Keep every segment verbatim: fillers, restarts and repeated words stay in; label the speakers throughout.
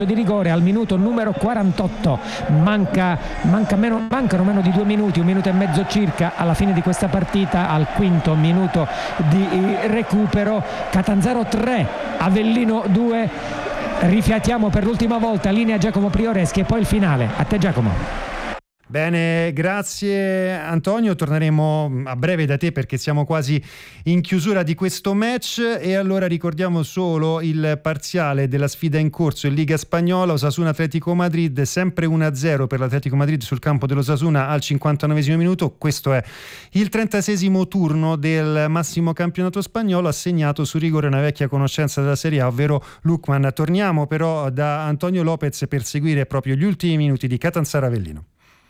Speaker 1: di rigore al minuto numero quarantotto. Manca, manca meno, mancano meno di due minuti, un minuto e mezzo circa alla fine di questa partita, al quinto minuto di recupero. Catanzaro tre, Avellino due. Rifiatiamo per l'ultima volta, linea Giacomo Prioreschi e poi il finale. A te Giacomo.
Speaker 2: Bene, grazie Antonio, torneremo a breve da te perché siamo quasi in chiusura di questo match, e allora ricordiamo solo il parziale della sfida in corso in Liga Spagnola. Osasuna Atletico Madrid, sempre uno a zero per l'Atletico Madrid sul campo dell'Osasuna al cinquantanovesimo minuto. Questo è il trentaseiesimo turno del massimo campionato spagnolo, assegnato su rigore una vecchia conoscenza della Serie A, ovvero Lookman. Torniamo però da Antonio Lopez per seguire proprio gli ultimi minuti di Catanzaro Avellino.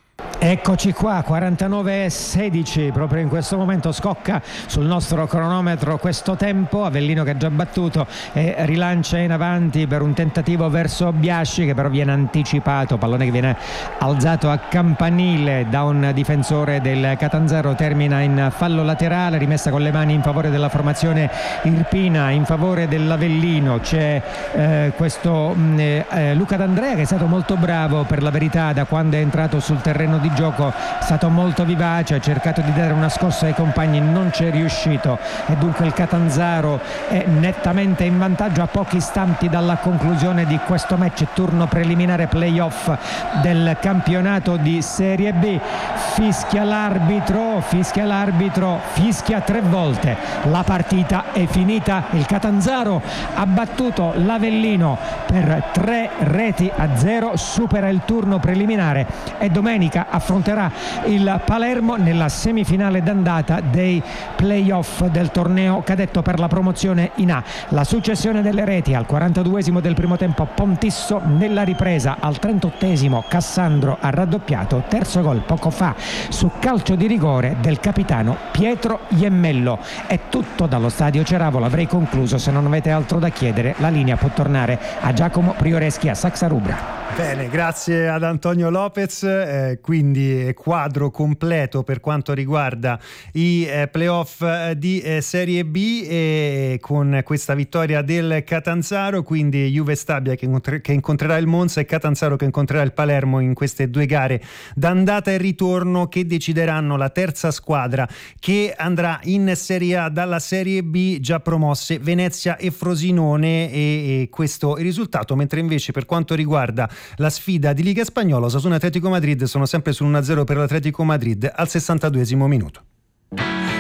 Speaker 1: Eccoci qua, quarantanove sedici, proprio in questo momento scocca sul nostro cronometro questo tempo. Avellino che ha già battuto e rilancia in avanti per un tentativo verso Biasci, che però viene anticipato, pallone che viene alzato a campanile da un difensore del Catanzaro, termina in fallo laterale, rimessa con le mani in favore della formazione irpina, in favore dell'Avellino. C'è eh, questo eh, Luca D'Andrea che è stato molto bravo, per la verità, da quando è entrato sul terreno di gioco, è stato molto vivace, ha cercato di dare una scossa ai compagni, non c'è riuscito, e dunque il Catanzaro è nettamente in vantaggio a pochi istanti dalla conclusione di questo match, turno preliminare playoff del campionato di Serie B. Fischia l'arbitro, fischia l'arbitro, fischia tre volte, la partita è finita. Il Catanzaro ha battuto l'Avellino per tre reti a zero, supera il turno preliminare e domenica affronterà il Palermo nella semifinale d'andata dei playoff del torneo cadetto per la promozione in A. La successione delle reti: al quarantaduesimo del primo tempo Pontisso, nella ripresa al trentottesimo Cassandro ha raddoppiato, terzo gol poco fa su calcio di rigore del capitano Pietro Iemmello. È tutto dallo stadio Ceravola, avrei concluso. Se non avete altro da chiedere, la linea può tornare a Giacomo Prioreschi a Saxa Rubra.
Speaker 2: Bene, grazie ad Antonio Lopez. Eh, quindi quadro completo per quanto riguarda i eh, playoff eh, di eh, Serie B, e con questa vittoria del Catanzaro, quindi Juve Stabia che, incontre- che incontrerà il Monza e Catanzaro che incontrerà il Palermo in queste due gare d'andata e ritorno, che decideranno la terza squadra che andrà in Serie A dalla Serie B, già promosse Venezia e Frosinone, e, e questo è il risultato. Mentre invece per quanto riguarda la sfida di Liga Spagnola, Osasuna Atletico Madrid sono sempre su uno a zero per l'Atletico Madrid al sessantaduesimo minuto.